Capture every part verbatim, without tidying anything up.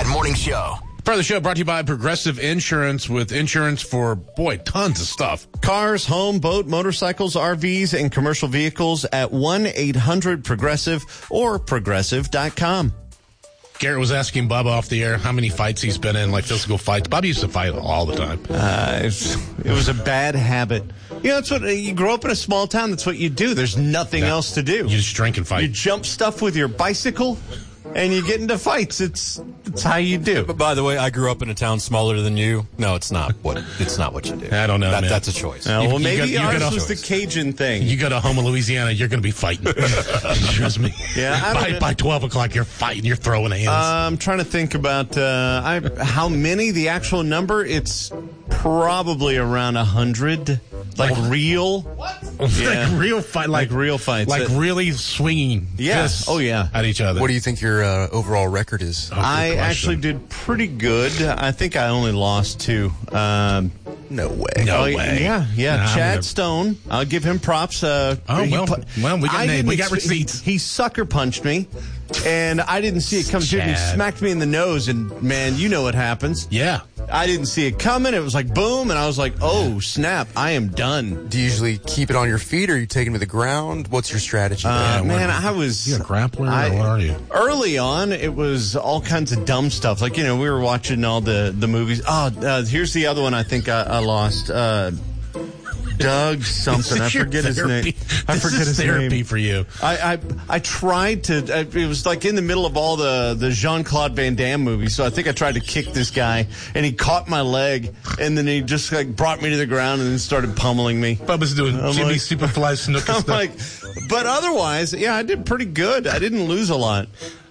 Morning Show. Part of the show brought to you by Progressive Insurance, with insurance for, boy, tons of stuff. Cars, home, boat, motorcycles, R Vs, and commercial vehicles at one eight hundred progressive or progressive dot com. Garrett was asking Bubba off the air how many fights he's been in, like physical fights. Bubba used to fight all the time. Uh, it's, it was a bad habit. You know, that's what you grow up in a small town. That's what you do. There's nothing Yeah. else to do. You just drink and fight. You jump stuff with your bicycle, and you get into fights. It's it's how you do. But by the way, I grew up in a town smaller than you. No, it's not what it's not what you do. I don't know, That, man. that's a choice. Uh, You- well, you maybe got- you ours got a was the choice. Cajun thing. You go to Houma, Louisiana, you're going to be fighting. Trust me. Yeah, I don't by, know. by twelve o'clock, you're fighting. You're throwing hands. Uh, I'm trying to think about uh, I, how many, the actual number. It's probably around a hundred, like real. Yeah. Like real fight. Like, Like real fights. Like Uh, really swinging Yeah. fists Oh, yeah. at each other. What do you think your uh, overall record is? Oh, good I question. actually did pretty good. I think I only lost two. Um, No way. No oh, way. Yeah, yeah. Nah, I'm Chad gonna- Stone. I'll give him props. Uh, Oh, he well, pu- well, we got I names. didn't We got ex- receipts. He, he sucker punched me, and I didn't see it come. Dude, he Chad. smacked me in the nose, and man, you know what happens. Yeah. I didn't see it coming. It was like boom, and I was like, oh, snap, I am done. Do you usually keep it on your feet, or you take it to the ground? What's your strategy? Uh, there? man, I was. You a grappler, I- or what are you? Early on, it was all kinds of dumb stuff. Like, you know, we were watching all the, the movies. Oh, uh, here's the other one I think I, I lost. Uh, Doug something. I This is your forget his therapy. name. I This forget is his therapy name. for you. I, I I tried to. I, it was like in the middle of all the the Jean-Claude Van Damme movies. So I think I tried to kick this guy, and he caught my leg, and then he just like brought me to the ground and then started pummeling me. Bubba's doing I'm Jimmy like- Superfly snooker I'm stuff. like, but otherwise, yeah, I did pretty good. I didn't lose a lot.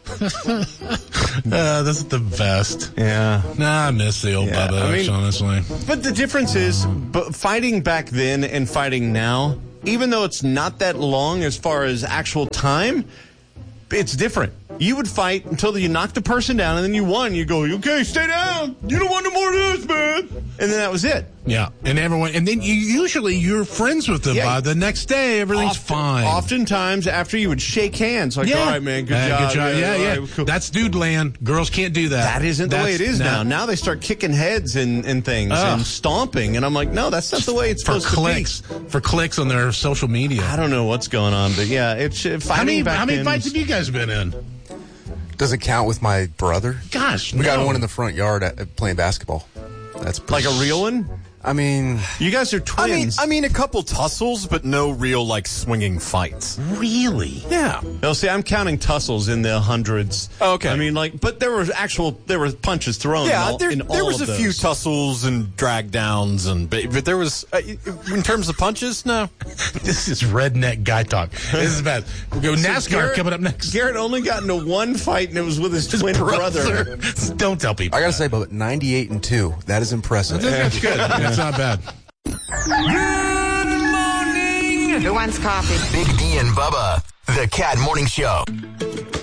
uh, this is the best. Yeah. Nah, I miss the old Yeah, Bubba, I mean- honestly. But the difference is, but fighting back then and fighting now, even though it's not that long as far as actual time, it's different. You would fight until you knocked the person down, and then you won. You go, okay, stay down. You don't want no more of this, man. And then that was it. Yeah, and everyone, and then you usually you're friends with them Yeah. by the next day. Everything's Often- fine. Oftentimes, after you would shake hands, like, yeah, all right, man, good Uh, job. Good job. Yeah, yeah. all right, cool. That's dude land. Girls can't do that. That isn't the way it That's- is no. now. Now they start kicking heads and, and things Ugh. and stomping, and I'm like, no, that's not the way it's for supposed clicks, to be. for clicks on their social media. I don't know what's going on, but yeah, it's uh, fighting How many back how many then fights was- have you guys been in? Does it count with my brother? Gosh, We got no. one in the front yard at, at playing basketball. That's Like pretty- a real one? I mean, You guys are I mean, twins. I mean, a couple tussles, but no real like swinging fights. Really? Yeah. No, see, I'm counting tussles in the hundreds. Oh, okay. I mean, like, but there were actual, there were punches thrown. in Yeah, all, there, in there all was a of few those. tussles and drag downs, and but, but there was uh, in terms of punches, no. This is redneck guy talk. This is bad. We'll go NASCAR Garrett- coming up next. Garrett only got into one fight, and it was with his, twin brother. Don't tell people. I gotta say, but ninety-eight and two. That is impressive. That's good. That's not bad. Good morning. Who wants coffee? Big D and Bubba, the Cat Morning Show.